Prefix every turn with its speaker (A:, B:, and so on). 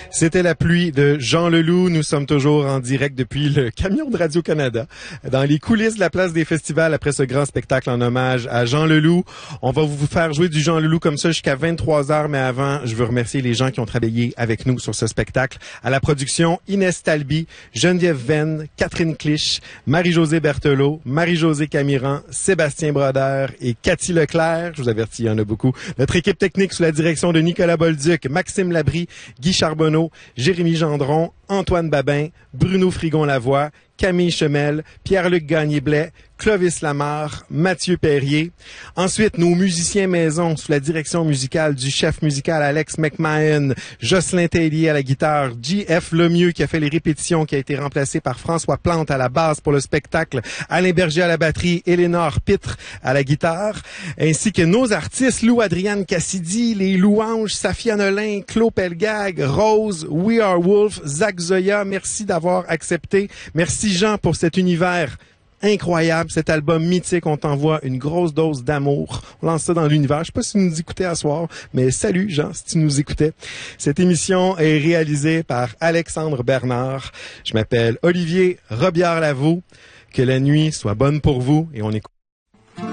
A: C'était la pluie de Jean Leloup. Nous sommes toujours en direct depuis le camion de Radio-Canada, dans les coulisses de la place des festivals après ce grand spectacle en hommage à Jean Leloup. On va vous faire jouer du Jean Leloup comme ça jusqu'à 23h, mais avant, je veux remercier les gens qui ont travaillé avec nous sur ce spectacle. À la production, Inès Talby, Geneviève Venn, Catherine Clich, Marie-Josée Berthelot, Marie-Josée Camiran, Sébastien Brodeur et Cathy Leclerc. Je vous avertis, il y en a beaucoup. Notre équipe technique sous la direction de Nicolas Bolduc, Maxime Labrie, Guy Charbonneau, Jérémy Gendron, Antoine Babin, Bruno Frigon-Lavoie, Camille Chemel, Pierre-Luc Gagné-Blais, Clovis Lamarre, Mathieu Perrier. Ensuite, nos musiciens maison sous la direction musicale du chef musical Alex McMahon, Jocelyn Tellier à la guitare, J.F. Lemieux qui a fait les répétitions, qui a été remplacé par François Plante à la basse pour le spectacle, Alain Berger à la batterie, Éléonore Pitre à la guitare, ainsi que nos artistes Lou-Adrienne Cassidy, les Louanges, Safia Nolin, Claude Pelgag, Rose, We Are Wolf, Zach Zoya. Merci d'avoir accepté. Merci Jean pour cet univers incroyable, cet album mythique. On t'envoie une grosse dose d'amour. On lance ça dans l'univers. Je sais pas si tu nous écoutais à soir, mais salut Jean, si tu nous écoutais. Cette émission est réalisée par Alexandre Bernard. Je m'appelle Olivier Robillard-Lavaux. Que la nuit soit bonne pour vous et on écoute.